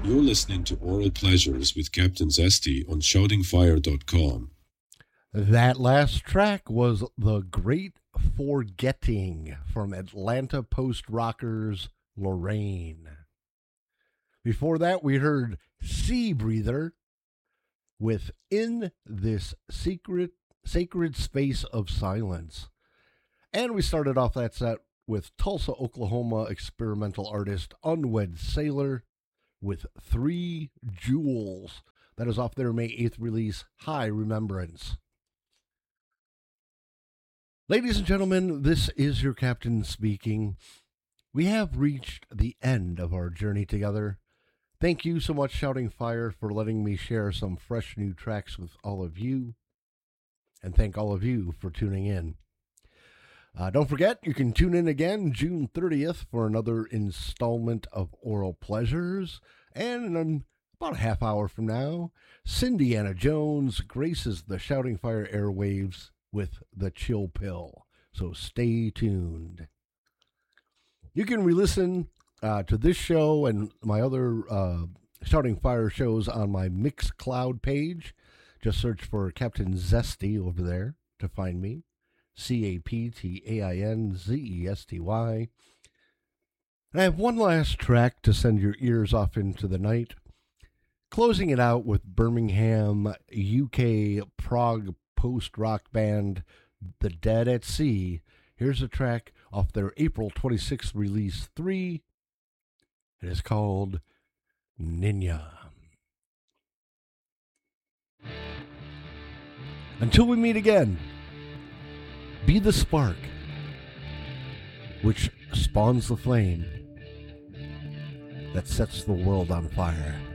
You're listening to Oral Pleasures with Captain Zesty on shoutingfire.com. That last track was The Great Forgetting from Atlanta post-rockers Lorraine. Before that, we heard Sea Breather with In This Sacred Space of Silence. And we started off that set with Tulsa, Oklahoma experimental artist Unwed Sailor with 3 Jewels. That is off their May 8th release, High Remembrance. Ladies and gentlemen, this is your captain speaking. We have reached the end of our journey together. Thank you so much, Shouting Fire, for letting me share some fresh new tracks with all of you. And thank all of you for tuning in. Don't forget, you can tune in again June 30th for another installment of Oral Pleasures. And in about a half hour from now, Cindy Anna Jones graces the Shouting Fire airwaves with the Chill Pill. So stay tuned. You can re-listen to this show and my other Shouting Fire shows on my Mixcloud page. Just search for Captain Zesty over there to find me. CaptainZesty. And I have one last track to send your ears off into the night. Closing it out with Birmingham, UK prog post-rock band The Dead at Sea. Here's a track off their April 26th release 3. It is called Ninya. Until we meet again, be the spark which spawns the flame that sets the world on fire.